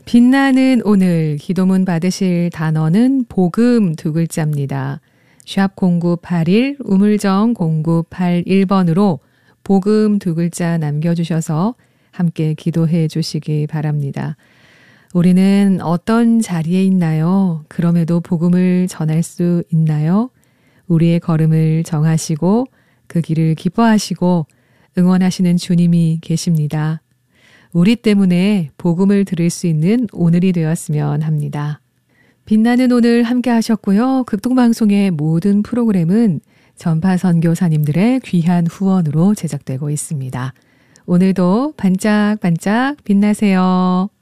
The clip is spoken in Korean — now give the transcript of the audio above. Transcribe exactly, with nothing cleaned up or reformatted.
빛나는 오늘 기도문 받으실 단어는 복음 두 글자입니다. 샵 공구팔일 우물정 공구팔일 번으로 복음 두 글자 남겨주셔서 함께 기도해 주시기 바랍니다. 우리는 어떤 자리에 있나요? 그럼에도 복음을 전할 수 있나요? 우리의 걸음을 정하시고 그 길을 기뻐하시고 응원하시는 주님이 계십니다. 우리 때문에 복음을 들을 수 있는 오늘이 되었으면 합니다. 빛나는 오늘 함께 하셨고요. 극동방송의 모든 프로그램은 전파 선교사님들의 귀한 후원으로 제작되고 있습니다. 오늘도 반짝반짝 빛나세요.